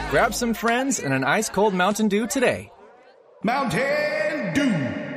Grab some friends and an ice-cold Mountain Dew today. Mountain Dew.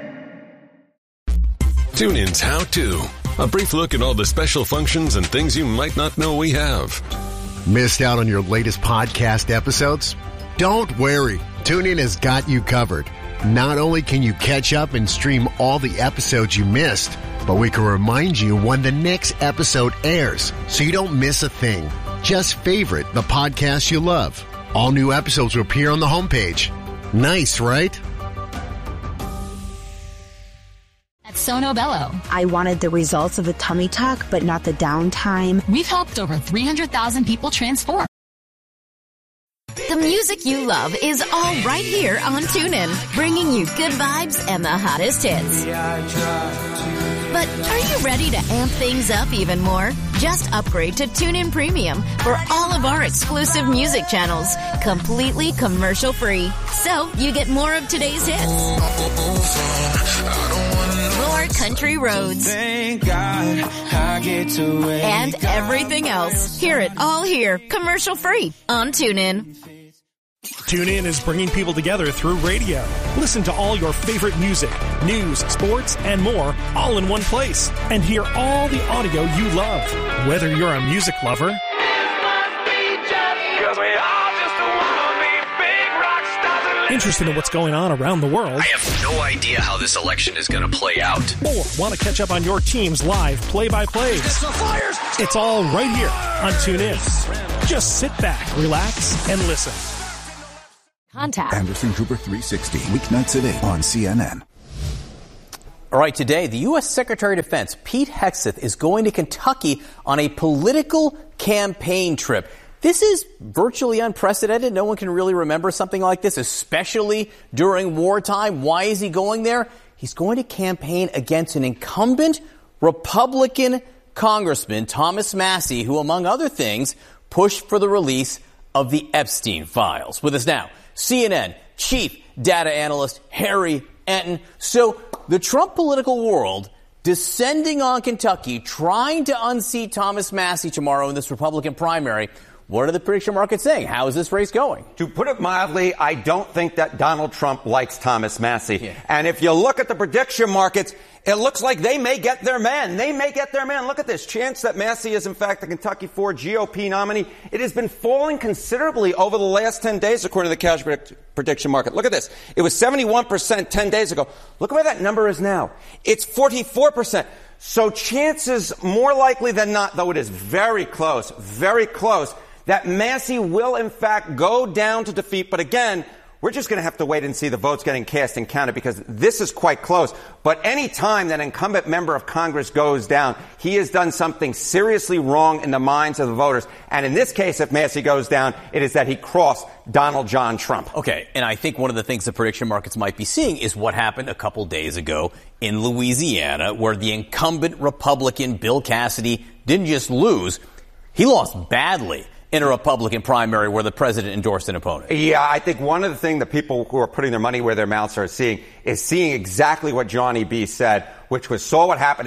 TuneIn's How To. A brief look at all the special functions and things you might not know we have. Missed out on your latest podcast episodes? Don't worry. TuneIn has got you covered. Not only can you catch up and stream all the episodes you missed, but we can remind you when the next episode airs so you don't miss a thing. Just favorite the podcast you love. All new episodes will appear on the homepage. Nice, right? At Sono Bello, I wanted the results of the tummy tuck, but not the downtime. We've helped over 300,000 people transform. The music you love is all right here on TuneIn, bringing you good vibes and the hottest hits. But are you ready to amp things up even more? Just upgrade to TuneIn Premium for all of our exclusive music channels, completely commercial-free. So you get more of today's hits, more country roads, thank God I get to and everything else. Hear it all here, commercial-free on TuneIn. TuneIn is bringing people together through radio. Listen to all your favorite music, news, sports, and more, all in one place. And hear all the audio you love. Whether you're a music lover, interested in what's going on around the world, I have no idea how this election is going to play out, or want to catch up on your team's live play-by-plays, it's all right here on TuneIn. Just sit back, relax, and listen. Contact Anderson Cooper 360, weeknights at 8 on CNN. All right, today, the U.S. Secretary of Defense, Pete Hegseth, is going to Kentucky on a political campaign trip. This is virtually unprecedented. No one can really remember something like this, especially during wartime. Why is he going there? He's going to campaign against an incumbent Republican congressman, Thomas Massie, who, among other things, pushed for the release of the Epstein files. With us now, CNN chief data analyst Harry Enten. So the Trump political world descending on Kentucky, trying to unseat Thomas Massie tomorrow in this Republican primary. What are the prediction markets saying? How is this race going? To put it mildly, I don't think that Donald Trump likes Thomas Massie. Yeah. And if you look at the prediction markets, it looks like they may get their man. They may get their man. Look at this. Chance that Massie is, in fact, the Kentucky 4 GOP nominee. It has been falling considerably over the last 10 days, according to the cash prediction market. Look at this. It was 71% 10 days ago. Look where that number is now. It's 44%. So chances more likely than not, though it is very close, that Massie will, in fact, go down to defeat. But again, we're just going to have to wait and see the votes getting cast and counted because this is quite close. But any time that an incumbent member of Congress goes down, he has done something seriously wrong in the minds of the voters. And in this case, if Massie goes down, it is that he crossed Donald John Trump. Okay, and I think one of the things the prediction markets might be seeing is what happened a couple days ago in Louisiana, where the incumbent Republican Bill Cassidy didn't just lose, he lost badly in a Republican primary where the president endorsed an opponent. Yeah, I think one of the things that people who are putting their money where their mouths are seeing exactly what Johnny B said, which was saw what happened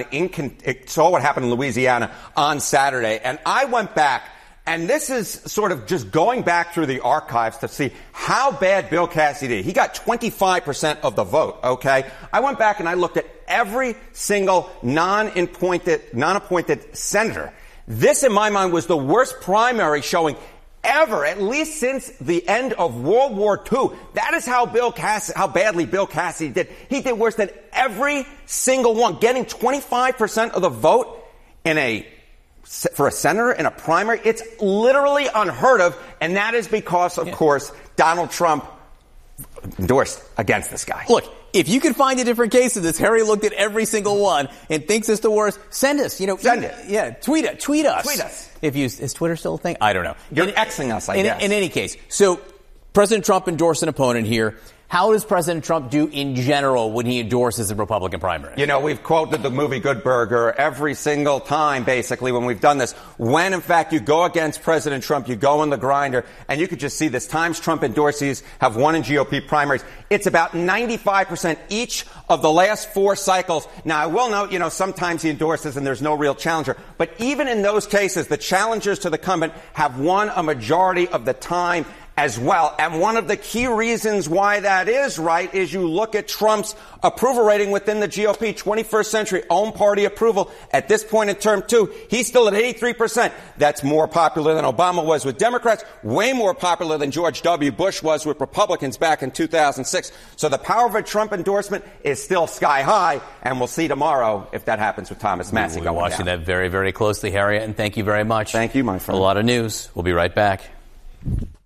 in Louisiana on Saturday. And I went back, and this is sort of just going back through the archives to see how bad Bill Cassidy did. He got 25% of the vote, okay? I went back and I looked at every single non-appointed senator. This, in my mind, was the worst primary showing ever, at least since the end of World War II. That is how badly Bill Cassidy did. He did worse than every single one, getting 25% of the vote for a senator in a primary. It's literally unheard of, and that is because, of course, Donald Trump endorsed against this guy. Look, if you can find a different case of this, Harry looked at every single one and thinks it's the worst, send us. Send it. Yeah, tweet us. Tweet us. Is Twitter still a thing? I don't know. You're Xing us, I guess. In any case, so President Trump endorsed an opponent here. How does President Trump do in general when he endorses a Republican primary? You know, we've quoted the movie Good Burger every single time, basically, when we've done this. When, in fact, you go against President Trump, you go in the grinder, and you could just see this. Times Trump endorsees have won in GOP primaries. It's about 95% each of the last 4 cycles. Now, I will note, sometimes he endorses and there's no real challenger. But even in those cases, the challengers to the incumbent have won a majority of the time. as well. And one of the key reasons why that is right is you look at Trump's approval rating within the GOP, 21st century own party approval. At this point in term 2, he's still at 83%. That's more popular than Obama was with Democrats, way more popular than George W. Bush was with Republicans back in 2006. So the power of a Trump endorsement is still sky high, and we'll see tomorrow if that happens with Thomas Massie going down. We're watching that very, very closely, Harry, and thank you very much. Thank you, my friend. A lot of news. We'll be right back.